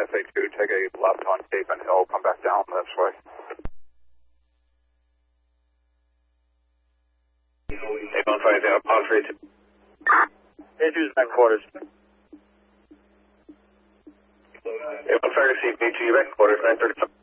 SA2, take a left on Cape and Hill, come back down this way. A15 down, on 32. Andrews back quarters. A15 CP2, back quarters, 935.